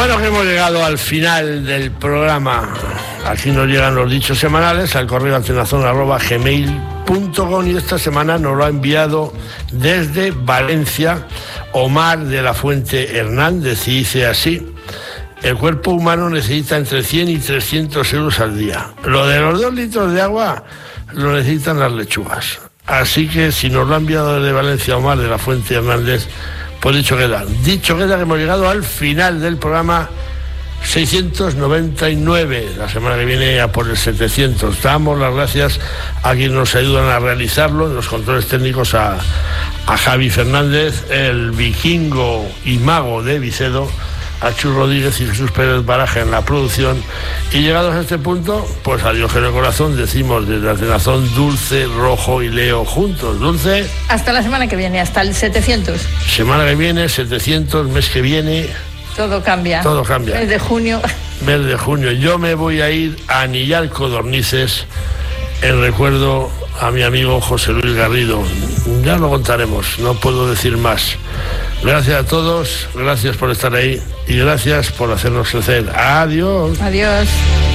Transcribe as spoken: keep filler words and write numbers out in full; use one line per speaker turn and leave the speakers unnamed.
Bueno, que hemos llegado al final del programa. Aquí nos llegan los dichos semanales al correo antenazón arroba gmail punto com, y esta semana nos lo ha enviado desde Valencia Omar de la Fuente Hernández, y dice así: el cuerpo humano necesita entre cien y trescientos euros al día. Lo de los dos litros de agua lo necesitan las lechugas. Así que si nos lo ha enviado desde Valencia Omar de la Fuente Hernández, pues dicho queda. Dicho queda que hemos llegado al final del programa seiscientos noventa y nueve. La semana que viene a por el setecientos. Damos las gracias a quienes nos ayudan a realizarlo, en los controles técnicos, a, a Javi Fernández, el vikingo y mago de Vicedo, a Chus Rodríguez y Jesús Pérez Baraja en la producción. Y llegados a este punto, pues a Diógenes Corazón decimos desde Atenazón: Dulce, Rojo y Leo juntos. Dulce,
hasta la semana que viene, hasta el setecientos.
Semana que viene, setecientos, mes que viene.
Todo cambia.
Todo cambia.
Mes de junio.
Mes de junio. Yo me voy a ir a anillar codornices en recuerdo a mi amigo José Luis Garrido. Ya lo contaremos, no puedo decir más. Gracias a todos, gracias por estar ahí y gracias por hacernos crecer. Adiós.
Adiós.